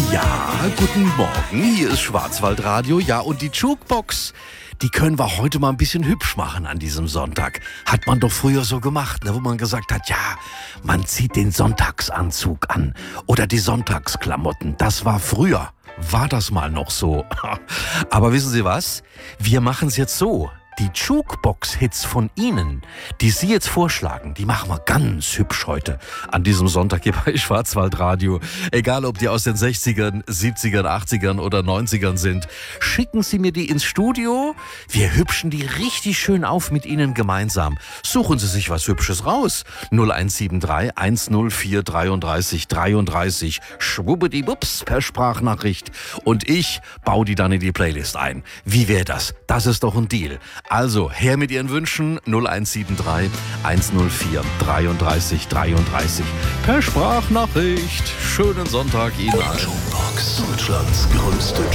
Ja, guten Morgen, hier ist Schwarzwaldradio. Ja, und die Jukebox, die können wir heute mal ein bisschen hübsch machen an diesem Sonntag. Hat man doch früher so gemacht, ne, wo man gesagt hat, ja, man zieht den Sonntagsanzug an oder die Sonntagsklamotten. Das war früher. War das mal noch so? Aber wissen Sie was? Wir machen es jetzt so. Die Jukebox-Hits von Ihnen, die Sie jetzt vorschlagen, die machen wir ganz hübsch heute an diesem Sonntag hier bei Schwarzwaldradio. Egal, ob die aus den 60ern, 70ern, 80ern oder 90ern sind. Schicken Sie mir die ins Studio. Wir hübschen die richtig schön auf mit Ihnen gemeinsam. Suchen Sie sich was Hübsches raus. 0173 104 33 33. Schwubbediwupps per Sprachnachricht. Und ich baue die dann in die Playlist ein. Wie wäre das? Das ist doch ein Deal. Also, her mit Ihren Wünschen 0173 104 33 33 per Sprachnachricht. Schönen Sonntag Ihnen allen. Jukebox, Deutschlands größte